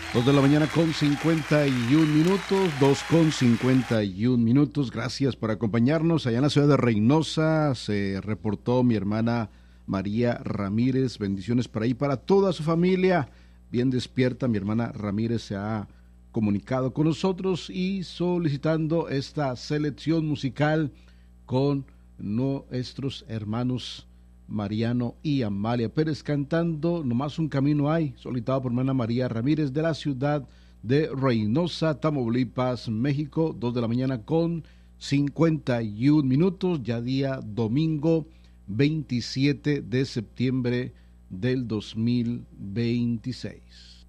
2 de la mañana con 51 minutos, 2 con 51 minutos. Gracias por acompañarnos. Allá en la ciudad de Reynosa se reportó mi hermana María Ramírez. Bendiciones para ahí, para toda su familia. Bien despierta, mi hermana Ramírez se ha comunicado con nosotros y solicitando esta selección musical con nuestros hermanos Mariano y Amalia Pérez cantando Nomás un camino hay, solicitado por hermana María Ramírez de la ciudad de Reynosa, Tamaulipas, México. 2 de la mañana con 51 minutos, ya día domingo 27 de septiembre del 2026.